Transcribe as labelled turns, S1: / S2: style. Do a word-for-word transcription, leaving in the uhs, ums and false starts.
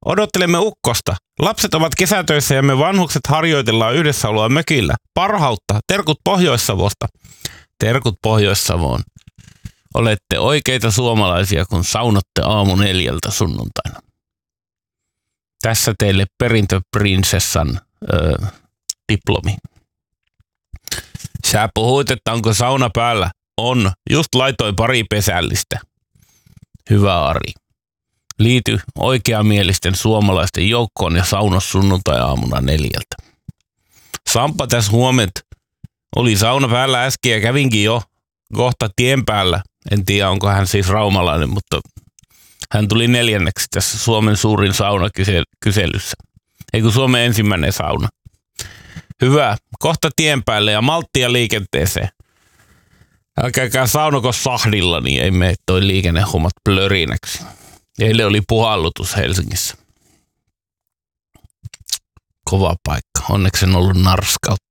S1: Odottelemme ukkosta. Lapset ovat kesätöissä ja me vanhukset harjoitellaan yhdessäoloa mökillä. Parhautta. Terkut Pohjois-Savosta. Terkut Pohjois-Savoon. Olette oikeita suomalaisia, kun saunotte aamu neljältä sunnuntaina. Tässä teille perintöprinsessan öö, diplomi. Sä puhuit, että onko sauna päällä? On. Just laitoin pari pesällistä. Hyvä Ari. Liity oikeamielisten suomalaisten joukkoon ja saunos sunnuntai-aamuna neljältä. Sampa tässä huoment. Oli sauna päällä äsken ja kävinkin jo kohta tien päällä. En tiedä, onko hän siis raumalainen, mutta hän tuli neljänneksi tässä Suomen suurin saunakyselyssä. Eikö Suomen ensimmäinen sauna? Hyvä. Kohta tien päälle ja malttia liikenteeseen. Älkääkää saunako sahdilla, niin ei mene toi liikennehommat plörinäksi. Eilen oli puhallutus Helsingissä. Kova paikka. Onneksi en ollut narskautta.